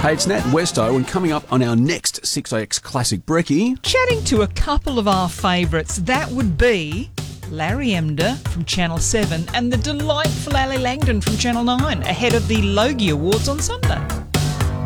Hey, it's Nat and Westo, and coming up on our next 6AX Classic Brekkie, Chatting to a couple of our favourites. That would be Larry Emder from Channel 7 and the delightful Ali Langdon from Channel 9 ahead of the Logie Awards on Sunday.